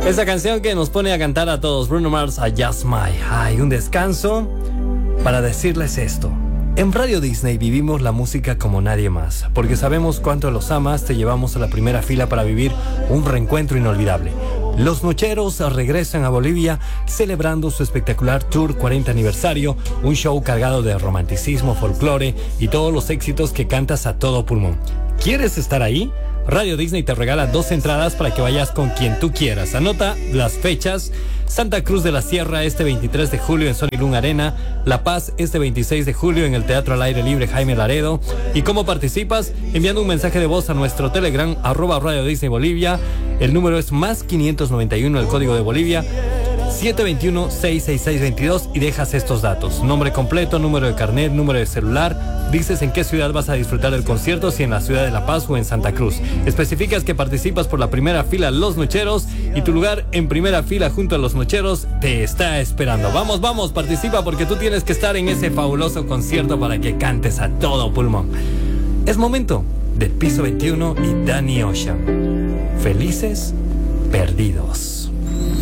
Esa canción que nos pone a cantar a todos, Bruno Mars, a Just My. Hay un descanso para decirles esto. En Radio Disney vivimos la música como nadie más, porque sabemos cuánto los amas, te llevamos a la primera fila para vivir un reencuentro inolvidable. Los Nocheros regresan a Bolivia celebrando su espectacular Tour 40 aniversario, un show cargado de romanticismo, folclore y todos los éxitos que cantas a todo pulmón. ¿Quieres estar ahí? Radio Disney te regala 2 entradas para que vayas con quien tú quieras. Anota las fechas: Santa Cruz de la Sierra este 23 de julio en Sol y Luna Arena, La Paz este 26 de julio en el Teatro al Aire Libre Jaime Laredo. ¿Y cómo participas? Enviando un mensaje de voz a nuestro Telegram @Radio Disney Bolivia. El número es +591, el código de Bolivia 721-66622, y dejas estos datos: nombre completo, número de carnet, número de celular. Dices en qué ciudad vas a disfrutar del concierto, si en la ciudad de La Paz o en Santa Cruz. Especificas que participas por la primera fila Los Nocheros, y tu lugar en primera fila junto a Los Nocheros te está esperando. Vamos, vamos, participa, porque tú tienes que estar en ese fabuloso concierto para que cantes a todo pulmón. Es momento de Piso 21 y Danny Ocean. Felices perdidos.